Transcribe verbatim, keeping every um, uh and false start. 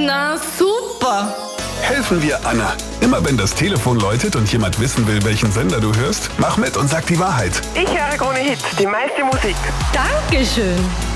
Na super. Helfen wir Anna. Immer wenn das Telefon läutet und jemand wissen will, welchen Sender du hörst, mach mit und sag die Wahrheit. Ich höre Krone Hit, die meiste Musik. Dankeschön.